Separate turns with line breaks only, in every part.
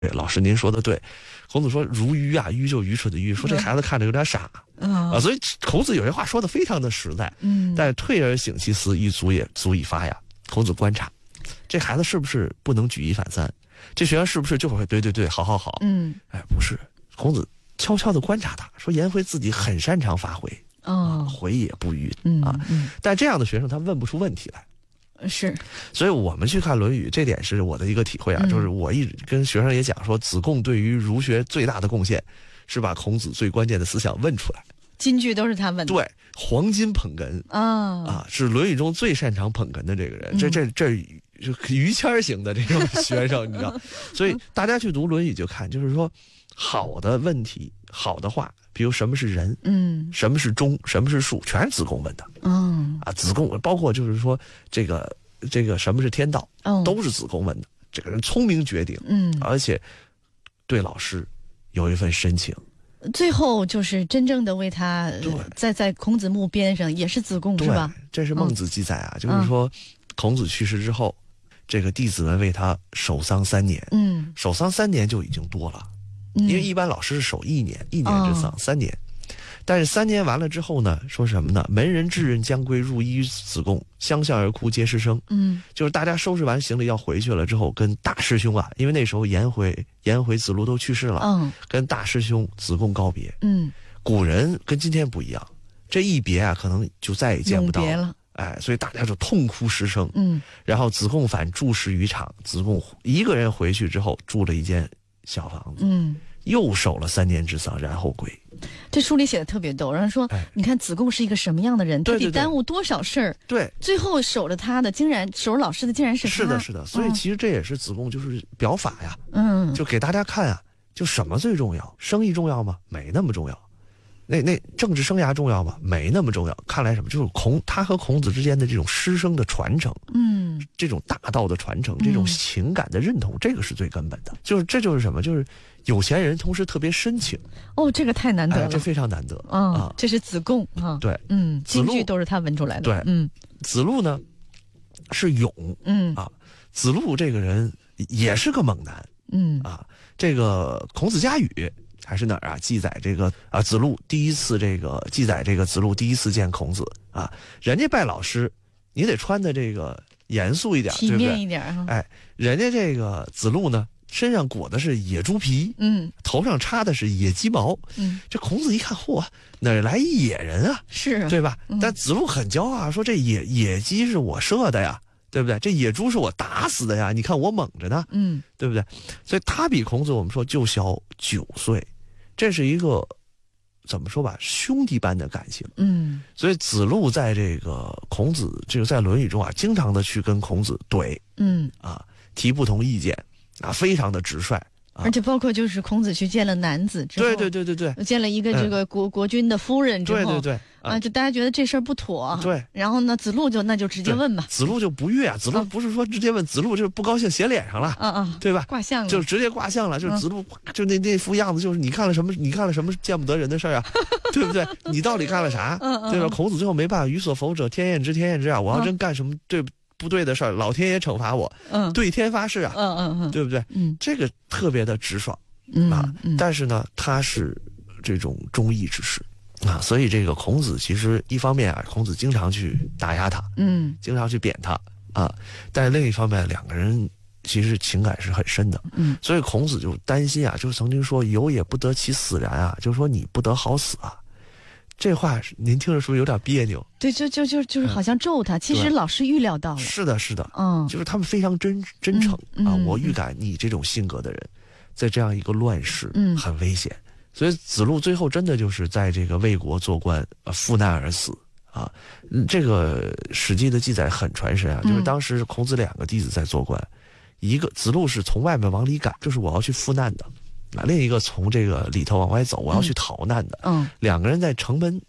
对，老师您说的对。孔子说如愚啊，愚就愚蠢的愚，说这孩子看着有点傻啊，所以孔子有些话说的非常的实在。但是退而省其思，亦足以发呀。孔子观察这孩子是不是不能举一反三，这学生是不是就会对，好，不是。孔子悄悄地观察他，说颜回自己很擅长发挥，回也不愚啊。但这样的学生他问不出问题来。
是，
所以我们去看《论语》，这点是我的一个体会啊，就是我一直跟学生也讲说，子贡对于儒学最大的贡献，是把孔子最关键的思想问出来，
金句都是他问的。
对，黄金捧哏是《论语》中最擅长捧哏的这个人，这于谦型的这种学生，你知道，所以大家去读《论语》就看，就是说好的问题、好的话，比如什么是仁，什么是忠，什么是术，全是子贡问的。子贡包括就是说这个什么是天道，都是子贡问的。这个人聪明绝顶，而且对老师有一份深情。
最后就是真正的为他在孔子墓边上也是子贡，是吧？
这是孟子记载啊，就是说孔子去世之后，这个弟子们为他守丧3年。守丧3年就已经多了，因为一般老师是守1年，1年之丧，3年。但是3年完了之后呢，说什么呢？门人至人将归，入衣于子贡，相向而哭，皆师生。就是大家收拾完行李要回去了之后，跟大师兄啊，因为那时候颜回、子路都去世了，跟大师兄子贡告别。古人跟今天不一样，这一别啊，可能就再也见不到了。所以大家就痛哭失声。然后子贡反住食于场，子贡一个人回去之后，住了一间小房子。又守了3年之丧，然后归。
这书里写的特别逗，然后说，你看子贡是一个什么样的人，他得耽误多少事儿。对，最后守着他的，守着老师的，竟然是他。
是的。所以其实这也是子贡就是表法呀，就给大家看啊，就什么最重要？生意重要吗？没那么重要。那政治生涯重要吗？没那么重要。看来什么？就是他和孔子之间的这种师生的传承，这种大道的传承，这种情感的认同，这个是最根本的。这就是什么？就是有钱人同时特别深情。这个太难得了，这非常难得啊！
这是子贡啊，
对，
金句都是他问出来的。
对，子路呢是勇，子路这个人也是个猛男，这个孔子家语。还是哪儿啊？记载这个子路第一次记载这个子路第一次见孔子啊，人家拜老师，你得穿的这个严肃一点，
体面一点。
人家这个子路呢，身上裹的是野猪皮，头上插的是野鸡毛，这孔子一看，嚯，哪来一野人啊？是，对吧？但子路很骄傲，说这野鸡是我射的呀。对不对？这野猪是我打死的呀！你看我猛着呢，对不对？所以他比孔子我们说就小9岁，这是一个怎么说吧，兄弟般的感情。所以子路在这个孔子在《论语》中啊，经常的去跟孔子怼，提不同意见啊，非常的直率。
而且包括就是孔子去见了男子之后，
对，
见了一个这个国君的夫人之后，
对，
就大家觉得这事儿不妥，
对，
然后呢，子路就直接问吧，
子路就不悦啊，子路不是说直接问，子路就是不高兴写脸上了，对吧？
卦象了，
就直接卦象了，就是子路就那副样子，就是你看了什么见不得人的事儿啊，对不对？你到底干了啥？对吧？孔子最后没办法，予所否者，天厌之，天厌之啊！我要真干什么不对的事儿，老天爷惩罚我，对天发誓啊，对不对？这个特别的直爽但是呢，他是这种忠义之士所以这个孔子其实一方面孔子经常去打压他，经常去贬他但是另一方面，两个人其实情感是很深的，所以孔子就担心就曾经说有也不得其死然就是说你不得好死这话您听着是不是有点别扭？对，
就是好像咒他，其实老师预料到了。
是的，就是他们非常真诚我预感你这种性格的人，在这样一个乱世，很危险。所以子路最后真的就是在这个魏国做官，负难而死这个《史记》的记载很传神就是当时孔子2个弟子在做官，一个子路是从外面往里赶，就是我要去赴难的。另一个从这个里头往外走，我要去逃难的。2个人在城门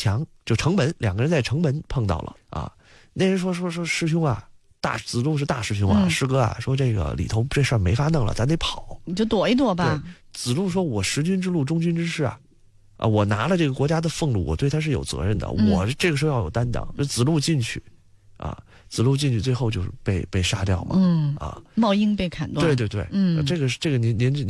，2个人在城门碰到了那人说师兄子路是大师兄师哥说这个里头这事儿没法弄了，咱得跑，
你就躲一躲吧。
子路说：“我识君之路，忠君之事我拿了这个国家的俸禄，我对他是有责任的，我这个时候要有担当。”子路进去子路进去最后就是被杀掉嘛。茂英
被砍断。
对，这个您